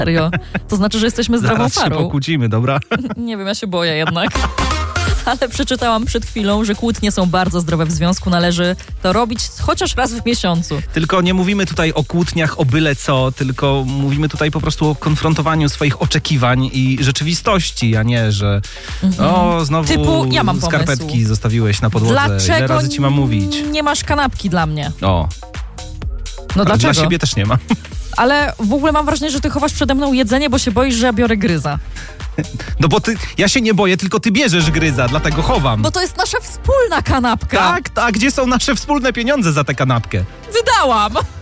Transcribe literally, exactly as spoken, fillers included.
Serio. To znaczy, że jesteśmy zdrową Zaraz parą. się pokłócimy, dobra? Nie wiem, ja się boję jednak. Ale przeczytałam przed chwilą, że kłótnie są bardzo zdrowe w związku. Należy to robić chociaż raz w miesiącu. Tylko nie mówimy tutaj o kłótniach, o byle co, tylko mówimy tutaj po prostu o konfrontowaniu swoich oczekiwań i rzeczywistości, a nie, że mhm. o, znowu Typu, ja mam skarpetki pomysł. zostawiłeś na podłodze. Dlaczego Ile razy ci mam mówić? nie masz kanapki dla mnie? O. No dlaczego? Dla siebie też nie ma. Ale w ogóle mam wrażenie, że ty chowasz przede mną jedzenie, bo się boisz, że ja biorę gryza. No bo ty, ja się nie boję, tylko ty bierzesz gryza, dlatego chowam. Bo to jest nasza wspólna kanapka. Tak, tak, gdzie są nasze wspólne pieniądze za tę kanapkę? Wydałam.